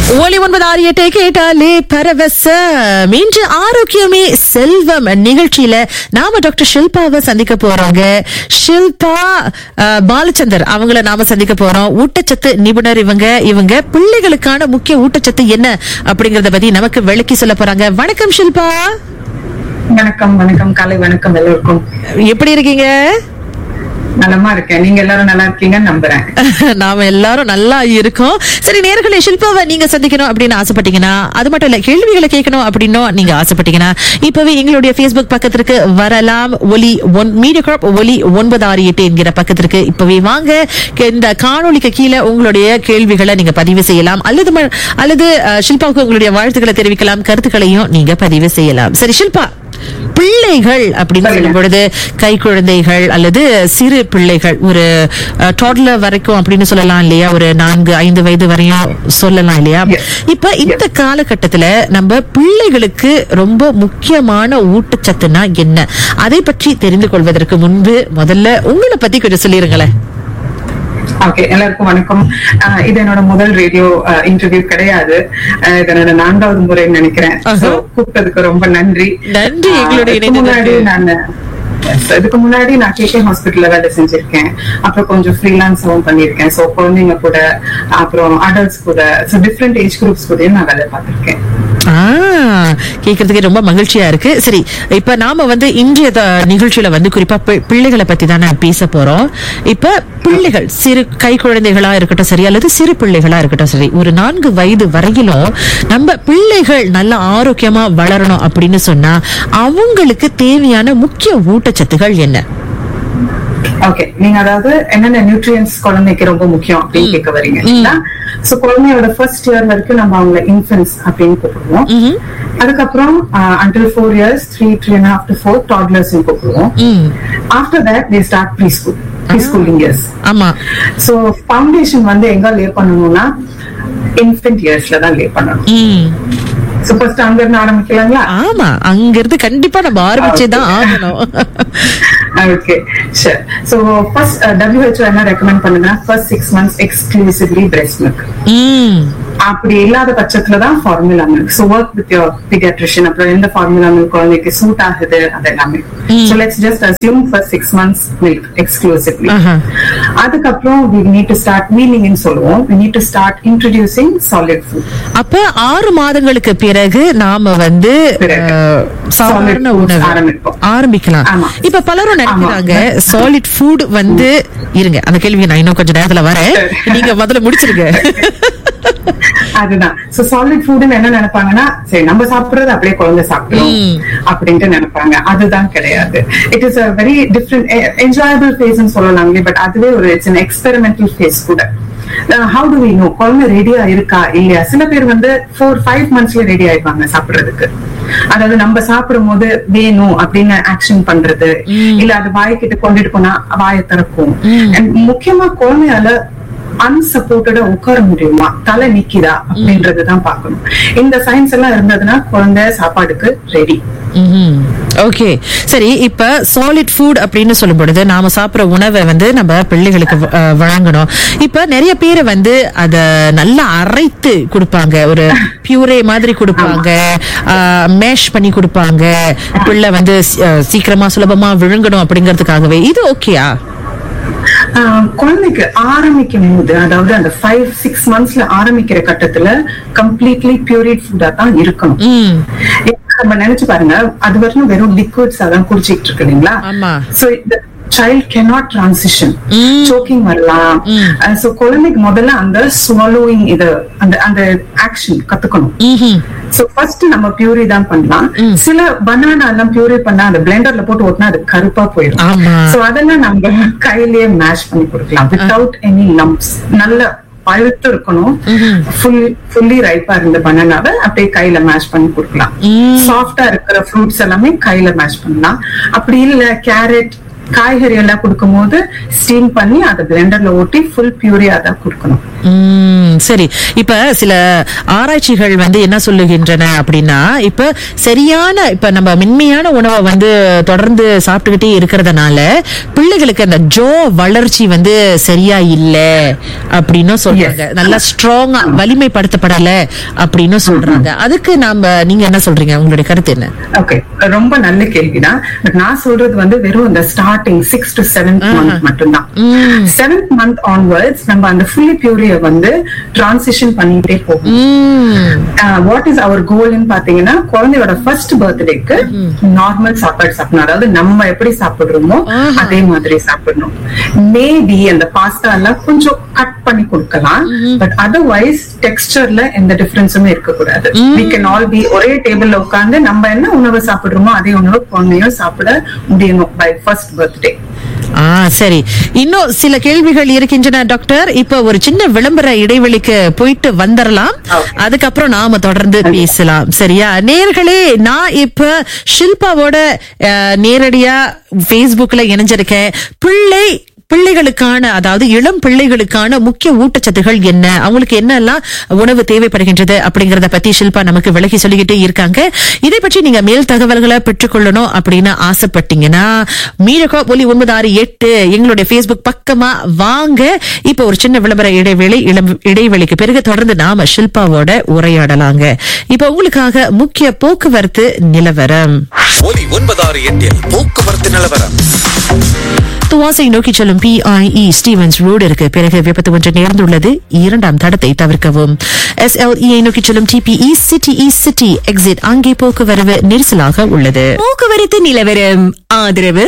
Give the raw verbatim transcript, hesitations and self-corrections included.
ஒலி ஒன்பது ஆறு எட்டை கேட்டாலே பரவசம். இன்று ஆரோக்கியமே செல்வம் நிகழ்ச்சியில நாம டாக்டர் ஷில்பாவை சந்திக்க போறோங்க. ஷில்பா அஹ், பாலச்சந்தர் அவங்கள நாம சந்திக்க போறோம். ஊட்டச்சத்து நிபுணர் இவங்க. இவங்க பிள்ளைகளுக்கான முக்கிய ஊட்டச்சத்து என்ன அப்படிங்கறத பத்தி நமக்கு விளக்கி சொல்ல போறாங்க. வணக்கம் ஷில்பா. வணக்கம் வணக்கம் காலை வணக்கம் எல்லோருக்கும். எப்படி இருக்கீங்க? நலமா இருக்கேன். நீங்க எல்லாரும் நல்லா இருக்கீங்கன்னு நம்புறேன். நாம எல்லாரும் நல்லா இருக்கோம். சரி நேயர்களே, ஷில்பாவை நீங்க சந்திக்கணும் அப்படின்னு ஆசைப்பட்டீங்கன்னா, அது மட்டும் இல்ல கேள்விகளை கேட்கணும் அப்படின்னும் நீங்க ஆசைப்பட்டீங்கன்னா இப்பவே எங்களுடைய Facebook பக்கத்திற்கு வரலாம். ஒலி ஒன் மீடியா கார்ப் ஒலி ஒன்பது ஆறு எட்டு என்கிற பக்கத்திற்கு இப்பவே வாங்க. இந்த காணொலிக்கு கீழே உங்களுடைய கேள்விகளை நீங்க பதிவு செய்யலாம், அல்லது ம- அல்லது அஹ், ஷில்பாவுக்கு உங்களுடைய வாழ்த்துக்களை தெரிவிக்கலாம், கருத்துக்களையும் நீங்க பதிவு செய்யலாம். சரி ஷில்பா, பிள்ளைகள் அப்படின்னு சொல்லும் பொழுது கை குழந்தைகள் அல்லது சிறு பிள்ளைகள், ஒரு டாட்லர் வரைக்கும் அப்படின்னு சொல்லலாம் இல்லையா, ஒரு நான்கு ஐந்து வயது வரையும் சொல்லலாம் இல்லையா. இப்ப இந்த காலகட்டத்துல நம்ம பிள்ளைகளுக்கு ரொம்ப முக்கியமான ஊட்டச்சத்துனா என்ன, அதை பற்றி தெரிந்து கொள்வதற்கு முன்பு முதல்ல உங்களை பத்தி கொஞ்சம் சொல்லிருங்களேன். ஓகே, எல்லாருக்கும் வணக்கம். ஆஹ் இது என்னோட முதல் ரேடியோ இன்டர்வியூ கிடையாது. ஆஹ் இது என்னோட நான்காவது முறைன்னு நினைக்கிறேன். So, கூப்பிட்டதுக்கு ரொம்ப நன்றி. நன்றி. ஆஹ் எங்களுடைய இதுக்கு முன்னாடி நான் Yes, இதுக்கு முன்னாடி நான் கேகே ஹாஸ்பிட்டல்ல வேலை செஞ்சிருக்கேன். அப்புறம் கொஞ்சம் ஃப்ரீலான்ஸாவும் பண்ணிருக்கேன். சோ குழந்தைங்க கூட, அப்புறம் அடல்ட்ஸ் கூட, டிஃப்ரெண்ட் ஏஜ் குரூப்ஸ் கூடயும் நான் வேலை பார்த்திருக்கேன். ஆஹ் கேக்குறதுக்கே ரொம்ப மகிழ்ச்சியா இருக்கு. சரி, இப்ப நாம வந்து இன்றைய த- நிகழ்ச்சியில வந்து குறிப்பா பி- பிள்ளைகளை பத்தி தான் நான் பேச போறோம். இப்ப பிள்ளைகள், சிறு கை குழந்தைகளா இருக்கட்டும் சரி, அல்லது சிறு பிள்ளைகளா இருக்கட்டும் சரி, ஒரு நான்கு வயது வரையிலும் நம்ம பிள்ளைகள் நல்ல ஆரோக்கியமா வளரணும் அப்படின்னு சொன்னா அவங்களுக்கு தேவையான முக்கிய ஊட்டச்சத்துகள் என்ன? ஓகே, நீங்க அதாவது என்னென்ன நியூட்ரியன்ஸ் குழந்தைக்கு ரொம்ப முக்கியம் அப்படின்னு கேட்க வரீங்க. சோ குழந்தையோட ஃபர்ஸ்ட் இயர் வரைக்கும் நம்ம அவங்களை இன்ஃபென்ட்ஸ் அப்படின்னு கூப்பிடுவோம். அதுக்கப்புறம் until four years three three and half to four toddlers கூப்பிடுவோம். After that they start pre school pre schooling years. ஆமா. சோ ஃபவுண்டேஷன் வந்து எங்க லே பண்ணணும்னா இன்ஃபென்ட் இயர்ஸ்ல தான் லே பண்ணணும். ம். சோ ஃபர்ஸ்ட் அங்க இருந்து ஆரம்பிக்கலாங்களா? ஆமா, அங்க இருந்து கண்டிப்பா நம்ம ஆரம்பிச்சேதான் ஆகணும். Okay, sure. So first W H O என்ன ரெக்கமெண்ட் பண்ணுதுன்னா first six months exclusively breast milk. ம். அப்படி இல்லாத பட்சத்துல தான் formula milk. So work with your paediatrician. அப்புறம் எந்த ஃபார்முலா மில்க் குழந்தைக்கு சூட் ஆகுது அது எல்லாமே. So let's just assume first six months milk exclusively. அதுக்கப்புறம் we need to start weaning ன்னு சொல்லுவோம். we need to start introducing solid food. அப்ப ஆறு மாதங்களுக்கு பிறகு நாம வந்து பிறகு அஹ், சாதாரண solid foods உணவு ஆரம்பிப்போம். ஆரம்பிக்கலாம். ஆமா. இப்ப பலரும் நினைக்கிறாங்க சாலிட் ஃபுட் வந்து, இருங்க அந்த கேள்வி நான் இன்னும் கொஞ்சம் நேரத்துல வரேன், நீங்க முதல்ல முடிச்சிருங்க. அதுதான். சோ சாலிட் ஃபுட்னு என்ன நினைப்பாங்கன்னா, சரி நம்ம சாப்பிடுறது அப்படியே குழந்தை சாப்பிடுறோம் அப்படின்ட்டு நினைப்பாங்க. அதுதான் கிடையாது. It is a very different enjoyable phase ன்னு சொல்லலாங்களே, பட் அதுவே ஒரு இட்ஸ் an experimental phase கூட. How do we know குழந்தை ரெடியா இருக்கா இல்லையா? சில பேர் வந்து ஃபோர் ஃபைவ் மந்த்ஸ்ல ரெடி ஆயிப்பாங்க சாப்பிடுறதுக்கு. அதாவது நம்ம சாப்பிடும் போது வேணும் அப்படின்னு ஆக்ஷன் பண்றது, இல்ல அது வாய்க்கிட்ட கொண்டுட்டு போனா வாயை திறக்கும். And முக்கியமா குழந்தையால அன்சப்போர்ட்டடா உட்கார முடியுமா, தலை நிக்குதா அப்படின்றதுதான் பாக்கணும். இந்த சயின்ஸ் எல்லாம் இருந்ததுன்னா குழந்தை சாப்பாடுக்கு ரெடி. ஓகே, சரி. இப்ப சாலிட் ஃபுட் அப்படின்னு சொல்லும் பொழுது நாம சாப்பிடுற உணவை வந்து நம்ம பிள்ளைகளுக்கு அஹ், வழங்கணும். இப்ப நிறைய பேரை வந்து அத நல்லா அரைத்து கொடுப்பாங்க, ஒரு பியூரே மாதிரி கொடுப்பாங்க, மேஷ் பண்ணி கொடுப்பாங்க. பிள்ளை வந்து அஹ், சீக்கிரமா சுலபமா விழுங்கணும் அப்படிங்கறதுக்காகவே. இது ஓகேயா? ஆஹ் குழந்தைக்கு ஆரம்பிக்கும் போது, அதாவது அந்த ஃபைவ் சிக்ஸ் மந்த்ஸ்ல ஆரம்பிக்கிற கட்டத்துல கம்ப்ளீட்லி பியூரிட் ஃபுட்டா தான் இருக்கணும். ஏன்னா நம்ம நினைச்சு பாருங்க, அது வரைக்கும் வெறும் லிக்விட்ஸா தான் குடிச்சிட்டு இருக்கு இல்லைங்களா. ஆமா. சோ இந்த child cannot transition, choking வரலாம். சோ குழந்தைக்கு முதல்ல அந்த swallowing இது அந்த அந்த ஆக்ஷன் கத்துக்கணும். சோ ஃபர்ஸ்ட் நம்ம பியூரி தான் பண்ணலாம். சில பனானா எல்லாம் பியூரி பண்ணா அந்த பிளெண்டர்ல போட்டு ஓட்டினா அது கருப்பா போயிடும். ஆமா. சோ அதெல்லாம் நம்ம கையிலேயே மேஷ் பண்ணி கொடுக்கலாம் வித்தவுட் எனி லம்ப்ஸ். நல்ல பழுத்து இருக்கணும். ஃபுல் ஃபுல்லி ரைப்பா இருந்த பனானாவை அப்படியே கையில மேஷ் பண்ணி கொடுக்கலாம். சாஃப்டா இருக்கிற ஃப்ரூட்ஸ் எல்லாமே கையில மேஷ் பண்ணலாம். அப்படி இல்ல கேரட் காய்கறி எல்லாம் கொடுக்கும் போது ஸ்டீம் பண்ணி அதை பிளெண்டர்ல ஊட்டி ஃபுல் பியூரியா தான் கொடுக்கணும். உம் சரி, இப்ப சில ஆராய்ச்சிகள் வந்து என்ன சொல்லுகின்றன அப்படின்னா, இப்ப சரியான இப்ப நம்ம மென்மையான உணவை வந்து தொடர்ந்து சாப்பிட்டுக்கிட்டே இருக்கிறதுனால பிள்ளைகளுக்கு அந்த ஜோ வளர்ச்சி வந்து சரியா இல்ல அப்படின்னு சொல்றாங்க. நல்லா ஸ்ட்ராங்கா வலிமைப்படுத்தப்படல அப்படின்னு சொல்றாங்க. அதுக்கு நாம நீங்க என்ன சொல்றீங்க, உங்களுடைய கருத்து என்ன? ஓகே, ரொம்ப நல்ல கேள்விதான். பட் நான் சொல்றது வந்து வெறும் இந்த starting six to seventh month மட்டும்தான். செவன்த் மந்த் ஆன்வர்ட்ஸ் நம்ம அந்த ஃபுல்லி பியூரியை வந்து டிரான்சிஷன் பண்ணிட்டே போகும். வாட் இஸ் அவர் கோல்னு பாத்தீங்கன்னா, குழந்தையோட ஃபர்ஸ்ட் பர்த்டேக்கு நார்மல் சாப்பாடு சாப்பிடணும். அதாவது நம்ம எப்படி சாப்பிடுறோமோ அதே மாதிரி சாப்பிடணும். மேபி அந்த பாஸ்தா எல்லாம் கொஞ்சம் கட் பண்ணி கொடுக்கலாம். பட் அதர்வைஸ் டெக்ஸ்டர்ல எந்த டிஃபரன்ஸுமே இருக்கக்கூடாது. we can all be ஒரே டேபிள்ல உட்கார்ந்து நம்ம என்ன உணவு சாப்பிடுறோமோ அதே உணவு குழந்தையும் சாப்பிட முடியணும் பை ஃபர்ஸ்ட் பர்த்டே. ஆ சரி, இன்னும் சில கேள்விகள் இருக்கின்றன டாக்டர். இப்ப ஒரு சின்ன விளம்பர இடைவெளிக்கு போயிட்டு வந்துடலாம், அதுக்கப்புறம் நாம தொடர்ந்து பேசலாம். சரியா நேயர்களே, நான் இப்ப ஷில்பாவோட நேரடியா பேஸ்புக்ல இணைஞ்சிருக்கேன். பிள்ளை பிள்ளைகளுக்கான அதாவது இளம் பிள்ளைகளுக்கான முக்கிய ஊட்டச்சத்துகள் என்ன, அவங்களுக்கு என்னெல்லாம் உணவு தேவைப்படுகின்றது அப்படிங்கறத பத்தி ஷில்பா நமக்கு விளக்கி சொல்லிக்கிட்டே இருக்காங்க. இதை பற்றி நீங்க மேல் தகவல்களை பெற்றுக்கொள்ளணும் அப்படின்னு ஆசைப்பட்டீங்கன்னா மீரகா ஒலி ஒன்பது ஆறு எட்டு எங்களுடைய பேஸ்புக் பக்கமா வாங்க. இப்ப ஒரு சின்ன விளம்பர இடைவேளை, இளம் இடைவெளிக்கு பிறகு தொடர்ந்து நாம ஷில்பாவோட உரையாடலாங்க. இப்ப உங்களுக்காக முக்கிய போக்குவரத்து நிலவரம். ஒலி ஒன்பது ஆறு எட்டில் போக்குவரத்து நிலவரம். துவாசை நோக்கி செல்லும் பி ஐ இ ஸ்டீவன்ஸ் ரோடு இருக்கு. பிறகு விபத்து ஒன்று நேர்ந்துள்ளது, இரண்டாம் தடத்தை தவிர்க்கவும். எஸ் எல் இ நோக்கி செல்லும் டி பி இ சிட்டி இ சிட்டி எக்ஸிட், அங்கே போக்குவரவு நெரிசலாக உள்ளது. போக்குவரத்து நிலவரம் ஆதரவு